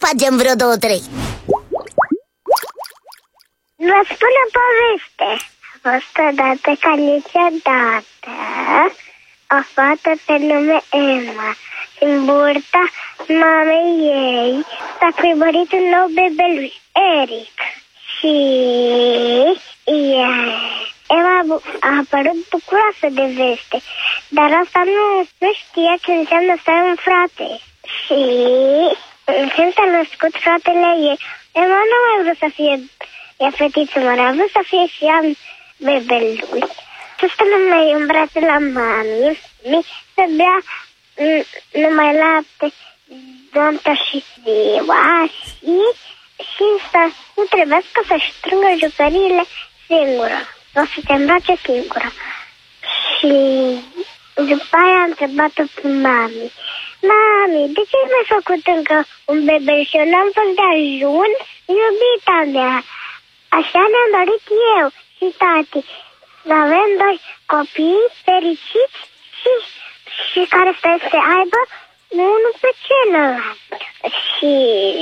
facem vreo 2-3. Vă spun o poveste. A fost odată ca niciodată o fată pe nume Emma. În burta mamei ei s-a cuibărit un nou bebeluș, Eric. Și Emma a apărut bucuroasă de veste, dar asta nu știa ce înseamnă să ai un frate. Și când s-a născut fratele ei, Emma nu a mai vrut să fie ea fetiță mare, a vrut să fie și ea bebeluș. Să stă numai în brațe la mami, să bea numai lapte noaptea și ziua și să nu trebuiască să-și strângă jucăriile singură, o să se îmbrace singură. Și după aia a întrebat-o pe mami: Mami, de ce mi-ai făcut încă un bebel și eu n-am fost de ajuns? Iubita mea, așa ne-am dorit eu și tati, să avem doi copii fericiți și care să se aibă unul pe celălalt. Și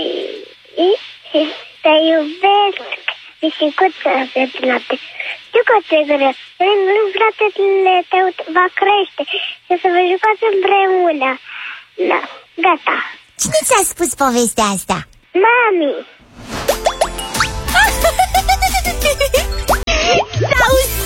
te iubesc, pisicuță de noapte. Știu că ți-e greu, în fratele tău va crește și să vă jucați împreună. Da, gata. Cine ți-a spus povestea asta? Mami! Sau